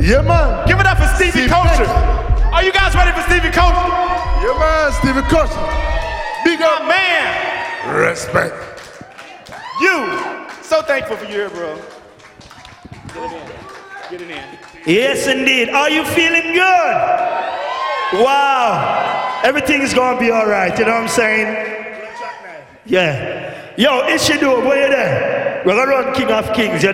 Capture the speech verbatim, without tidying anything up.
Yeah, man. Give it up for Stevie Steve Culture. Beck. Are you guys ready for Stevie Culture? Yeah, man, Stevie Culture. Big My up. man. Respect. You. So thankful for you here, bro. Get it in. Get it in. Yes, indeed. Are you feeling good? Wow. Everything is going to be all right. You know what I'm saying? Yeah. Yo, Ishidu, where you there? We're going to run King of Kings. You